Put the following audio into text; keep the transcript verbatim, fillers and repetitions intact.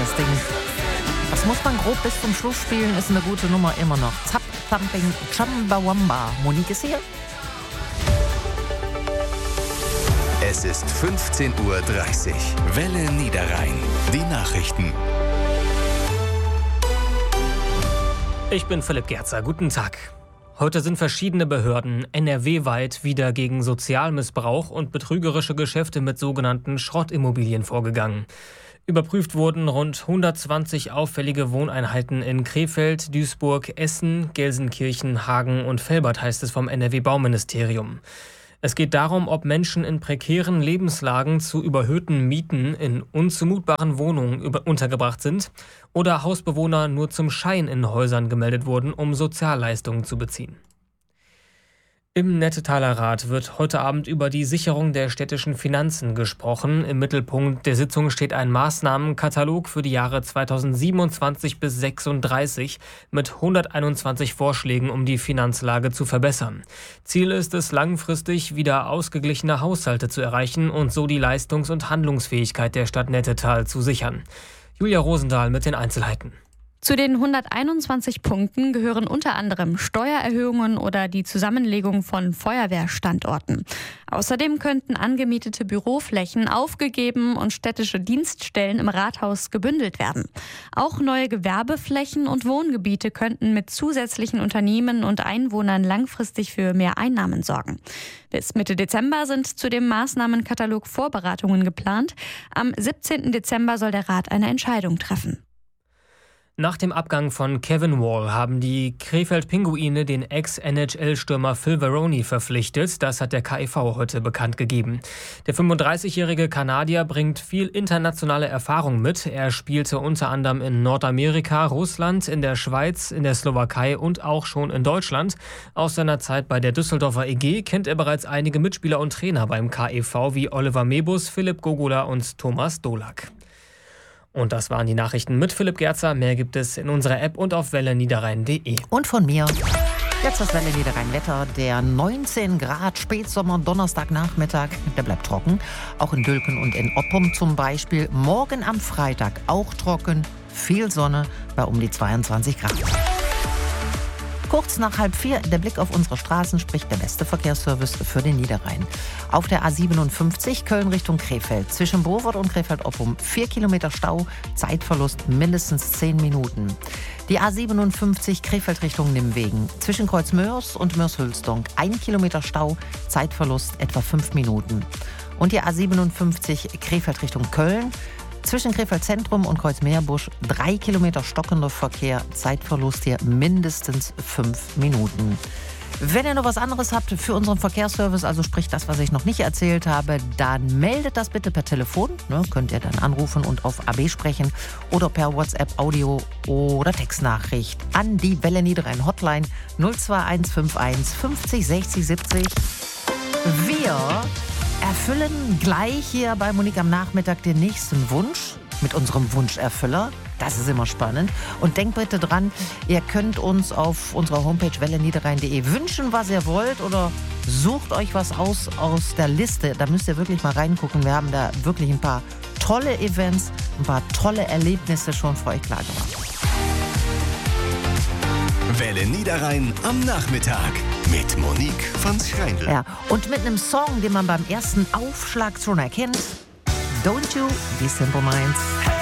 das Ding. Das muss man grob bis zum Schluss spielen, ist eine gute Nummer immer noch. Zap, Thumping, Chumbawamba. Monique ist hier. Es ist fünfzehn Uhr dreißig. Welle Niederrhein. Die Nachrichten. Ich bin Philipp Gerzer. Guten Tag. Heute sind verschiedene Behörden N R W-weit wieder gegen Sozialmissbrauch und betrügerische Geschäfte mit sogenannten Schrottimmobilien vorgegangen. Überprüft wurden rund hundertzwanzig auffällige Wohneinheiten in Krefeld, Duisburg, Essen, Gelsenkirchen, Hagen und Velbert, heißt es vom N R W-Bauministerium. Es geht darum, ob Menschen in prekären Lebenslagen zu überhöhten Mieten in unzumutbaren Wohnungen über- untergebracht sind oder Hausbewohner nur zum Schein in Häusern gemeldet wurden, um Sozialleistungen zu beziehen. Im Nettetaler Rat wird heute Abend über die Sicherung der städtischen Finanzen gesprochen. Im Mittelpunkt der Sitzung steht ein Maßnahmenkatalog für die Jahre zweitausendsiebenundzwanzig bis sechsunddreißig mit hunderteinundzwanzig Vorschlägen, um die Finanzlage zu verbessern. Ziel ist es, langfristig wieder ausgeglichene Haushalte zu erreichen und so die Leistungs- und Handlungsfähigkeit der Stadt Nettetal zu sichern. Julia Rosendahl mit den Einzelheiten. Zu den hunderteinundzwanzig Punkten gehören unter anderem Steuererhöhungen oder die Zusammenlegung von Feuerwehrstandorten. Außerdem könnten angemietete Büroflächen aufgegeben und städtische Dienststellen im Rathaus gebündelt werden. Auch neue Gewerbeflächen und Wohngebiete könnten mit zusätzlichen Unternehmen und Einwohnern langfristig für mehr Einnahmen sorgen. Bis Mitte Dezember sind zu dem Maßnahmenkatalog Vorbereitungen geplant. Am siebzehnten Dezember soll der Rat eine Entscheidung treffen. Nach dem Abgang von Kevin Wall haben die Krefeld-Pinguine den Ex-N H L-Stürmer Phil Varone verpflichtet. Das hat der K I V heute bekannt gegeben. Der fünfunddreißigjährige Kanadier bringt viel internationale Erfahrung mit. Er spielte unter anderem in Nordamerika, Russland, in der Schweiz, in der Slowakei und auch schon in Deutschland. Aus seiner Zeit bei der Düsseldorfer E G kennt er bereits einige Mitspieler und Trainer beim K I V wie Oliver Mebus, Philipp Gogola und Thomas Dolak. Und das waren die Nachrichten mit Philipp Gerzer. Mehr gibt es in unserer App und auf welle niederrhein punkt de. Und von mir. Jetzt das Welle Niederrhein Wetter. Der neunzehn Grad Spätsommer, Donnerstagnachmittag. Der bleibt trocken. Auch in Dülken und in Oppum zum Beispiel. Morgen am Freitag auch trocken. Viel Sonne bei um die zweiundzwanzig Grad. Kurz nach halb vier, der Blick auf unsere Straßen, spricht der beste Verkehrsservice für den Niederrhein. Auf der A siebenundfünfzig Köln Richtung Krefeld. Zwischen Bovert und Krefeld-Oppum vier Kilometer Stau, Zeitverlust mindestens zehn Minuten. Die A siebenundfünfzig Krefeld Richtung Nimwegen. Zwischen Kreuzmörs und Mörs-Hülsdonk ein Kilometer Stau, Zeitverlust etwa fünf Minuten. Und die A siebenundfünfzig Krefeld Richtung Köln. Zwischen Krefeld Zentrum und Kreuzmeerbusch drei Kilometer stockender Verkehr, Zeitverlust hier mindestens fünf Minuten. Wenn ihr noch was anderes habt für unseren Verkehrsservice, also sprich das, was ich noch nicht erzählt habe, dann meldet das bitte per Telefon. Ne, könnt ihr dann anrufen und auf A B sprechen oder per WhatsApp, Audio oder Textnachricht an die Welle Niederrhein Hotline null zwei eins fünf eins fünfzig sechzig siebzig. Wir erfüllen gleich hier bei Monique am Nachmittag den nächsten Wunsch mit unserem Wunscherfüller. Das ist immer spannend. Und denkt bitte dran, ihr könnt uns auf unserer Homepage welle niederrhein punkt de wünschen, was ihr wollt oder sucht euch was aus aus der Liste. Da müsst ihr wirklich mal reingucken. Wir haben da wirklich ein paar tolle Events, ein paar tolle Erlebnisse schon für euch klar gemacht. Welle Niederrhein am Nachmittag mit Monique von Schreindl. Ja, und mit einem Song, den man beim ersten Aufschlag schon erkennt. Don't You Be Simple Minds.